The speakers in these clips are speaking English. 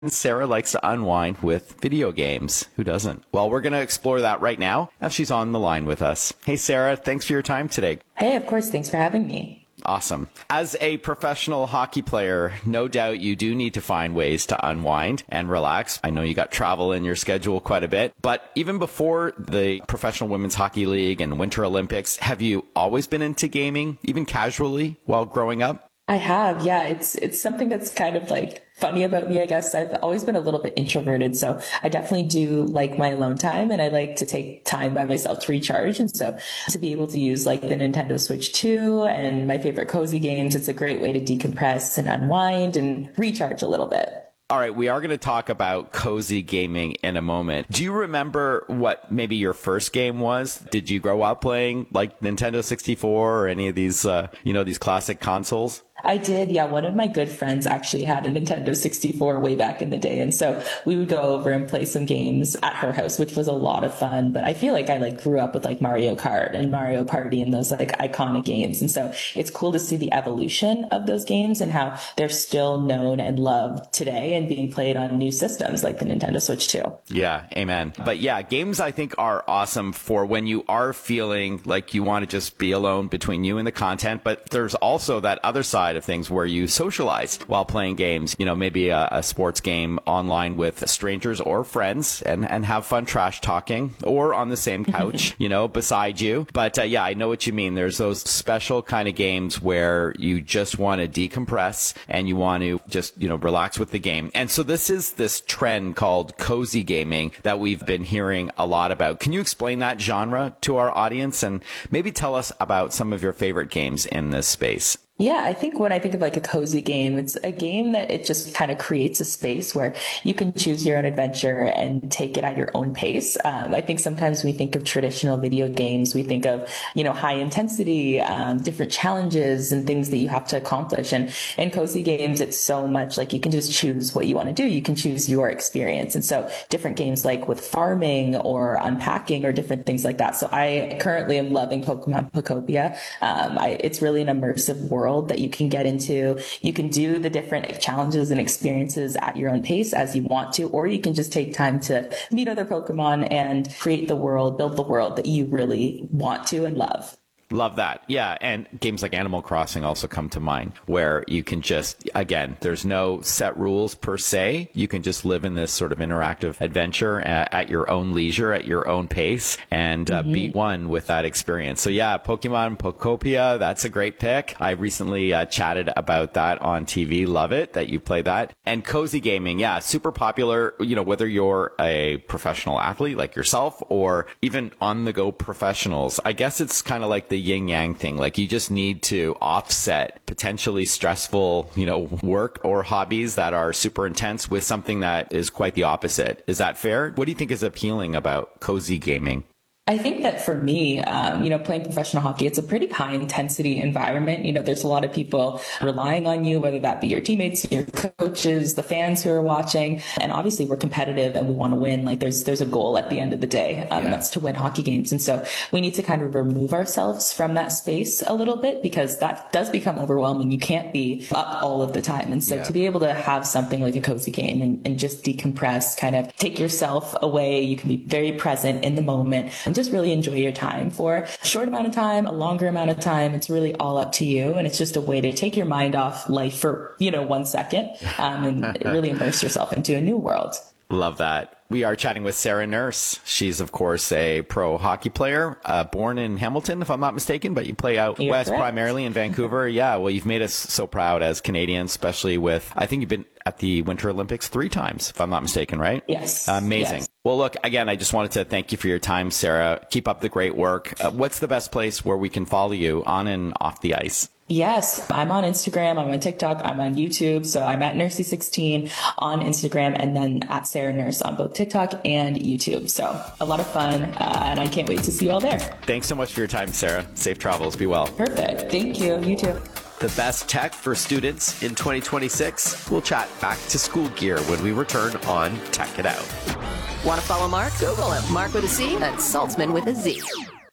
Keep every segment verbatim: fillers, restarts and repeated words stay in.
Sarah likes to unwind with video games. Who doesn't? Well, we're going to explore that right now as she's on the line with us. Hey, Sarah, thanks for your time today. Hey, of course. Thanks for having me. Awesome. As a professional hockey player, no doubt you do need to find ways to unwind and relax. I know you got travel in your schedule quite a bit, but even before the Professional Women's Hockey League and Winter Olympics, have you always been into gaming, even casually, while growing up? I have, yeah. It's it's something that's kind of like funny about me, I guess. I've always been a little bit introverted, so I definitely do like my alone time, and I like to take time by myself to recharge. And so to be able to use like the Nintendo Switch two and my favorite cozy games, it's a great way to decompress and unwind and recharge a little bit. All right, we are going to talk about cozy gaming in a moment. Do you remember what maybe your first game was? Did you grow up playing like Nintendo sixty-four or any of these, uh, you know, these classic consoles? I did, yeah. One of my good friends actually had a Nintendo sixty-four way back in the day. And so we would go over and play some games at her house, which was a lot of fun. But I feel like I like grew up with like Mario Kart and Mario Party and those like iconic games. And so it's cool to see the evolution of those games and how they're still known and loved today and being played on new systems like the Nintendo Switch two. Yeah, amen. But yeah, games I think are awesome for when you are feeling like you want to just be alone between you and the content. But there's also that other side of things where you socialize while playing games, you know, maybe a, a sports game online with strangers or friends and, and have fun trash talking or on the same couch, you know, beside you. But uh, yeah, I know what you mean. There's those special kind of games where you just want to decompress and you want to just, you know, relax with the game. And so this is this trend called cozy gaming that we've been hearing a lot about. Can you explain that genre to our audience and maybe tell us about some of your favorite games in this space? Yeah, I think when I think of like a cozy game, it's a game that it just kind of creates a space where you can choose your own adventure and take it at your own pace. Um, I think sometimes when we think of traditional video games, we think of, you know, high intensity, um, different challenges and things that you have to accomplish. And in cozy games, it's so much like you can just choose what you want to do. You can choose your experience. And so different games like with farming or unpacking or different things like that. So I currently am loving Pokemon Pokopia. Um, I, it's really an immersive world that you can get into. You can do the different challenges and experiences at your own pace as you want to, or you can just take time to meet other Pokemon and create the world, build the world that you really want to and love. Love that. Yeah. And games like Animal Crossing also come to mind where you can just, again, there's no set rules per se. You can just live in this sort of interactive adventure at, at your own leisure, at your own pace, and uh, mm-hmm. be one with that experience. So yeah, Pokemon Pokopia, that's a great pick. I recently uh, chatted about that on T V. Love it that you play that. And cozy gaming, yeah, super popular, you know, whether you're a professional athlete like yourself or even on the go professionals. I guess it's kind of like the yin yang thing. Like you just need to offset potentially stressful, you know, work or hobbies that are super intense with something that is quite the opposite. Is that fair? What do you think is appealing about cozy gaming? I think that for me, um, you know, playing professional hockey, it's a pretty high intensity environment. You know, there's a lot of people relying on you, whether that be your teammates, your coaches, the fans who are watching. And obviously we're competitive and we want to win. Like there's, there's a goal at the end of the day. Um, yeah. And that's to win hockey games. And so we need to kind of remove ourselves from that space a little bit because that does become overwhelming. You can't be up all of the time. And so yeah. to be able to have something like a cozy game and, and just decompress, kind of take yourself away, you can be very present in the moment and just really enjoy your time for a short amount of time, a longer amount of time. It's really all up to you. And it's just a way to take your mind off life for, you know, one second um, and really immerse yourself into a new world. Love that. We are chatting with Sarah Nurse. She's, of course, a pro hockey player, uh, born in Hamilton, if I'm not mistaken, but you play out You're west, correct. Primarily in Vancouver. Yeah, well, you've made us so proud as Canadians, especially with, I think you've been at the Winter Olympics three times, if I'm not mistaken, right? Yes. Amazing. Yes. Well, look, again, I just wanted to thank you for your time, Sarah. Keep up the great work. Uh, what's the best place where we can follow you on and off the ice? Yes, I'm on Instagram, I'm on TikTok, I'm on YouTube. So I'm at Nursey sixteen on Instagram and then at Sarah Nurse on both TikTok and YouTube. So a lot of fun uh, and I can't wait to see you all there. Thanks so much for your time, Sarah. Safe travels. Be well. Perfect. Thank you. You too. The best tech for students in twenty twenty-six. We'll chat back to school gear when we return on Tech It Out. Want to follow Mark? Google him. Mark with a C and Saltzman with a Z.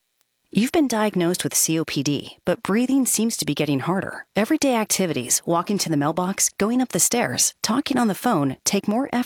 You've been diagnosed with C O P D, but breathing seems to be getting harder. Everyday activities, walking to the mailbox, going up the stairs, talking on the phone, take more effort